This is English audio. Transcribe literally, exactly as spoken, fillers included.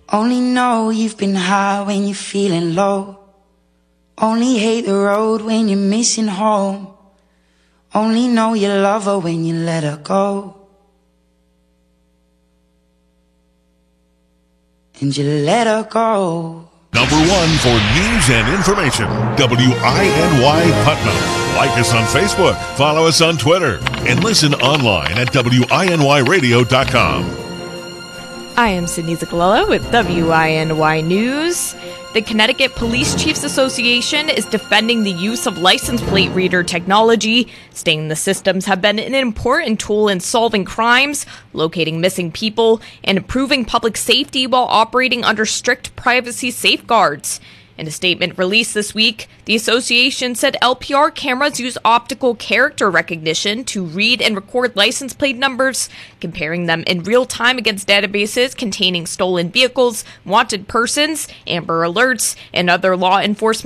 Only know you've been high when you're feeling low. Only hate the road when you're missing home. Only know you love her when you let her go. And you let her go. Number one for news and information, W I N Y Putnam. Like us on Facebook, follow us on Twitter, and listen online at W I N Y radio dot com. I am Sydney Zagalella with W I N Y News. The Connecticut Police Chiefs Association is defending the use of license plate reader technology, stating the systems have been an important tool in solving crimes, locating missing people, and improving public safety while operating under strict privacy safeguards. In a statement released this week, the association said L P R cameras use optical character recognition to read and record license plate numbers, comparing them in real time against databases containing stolen vehicles, wanted persons, Amber Alerts, and other law enforcement